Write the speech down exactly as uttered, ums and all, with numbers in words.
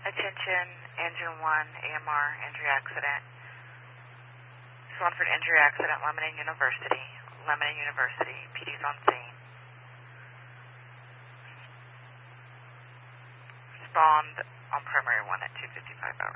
Attention, engine one, A M R, injury accident. Swanford injury accident, Lebanon University. Lebanon University, P D's on scene. Respond on primary one at two fifty-five hours.